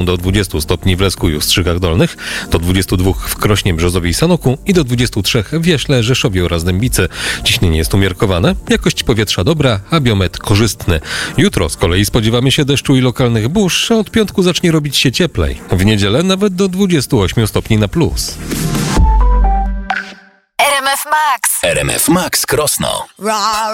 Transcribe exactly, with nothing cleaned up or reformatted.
do dwudziestu stopni w Lesku i Ustrzykach Dolnych, do dwudziestu dwóch w Krośnie, Brzozowie i Sanoku i do dwudziestu trzech w Jaśle, Rzeszowie oraz Dębicy. Ciśnienie jest umiarkowane, jakość powietrza dobra, a biometr korzystny. Jutro z kolei spodziewamy się deszczu i lokalnych burz, a od piątku zacznie robić się cieplej. W niedzielę nawet do dwudziestu ośmiu stopni na plus. R M F Max. R M F Max Krosno.